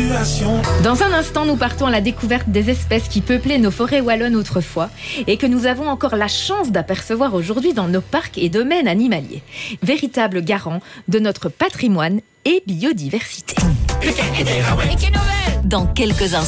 situation. Dans un instant, nous partons à la découverte des espèces qui peuplaient nos forêts wallonnes autrefois et que nous avons encore la chance d'apercevoir aujourd'hui dans nos parcs et domaines animaliers. Véritable garant de notre patrimoine et biodiversité. Dans quelques instants.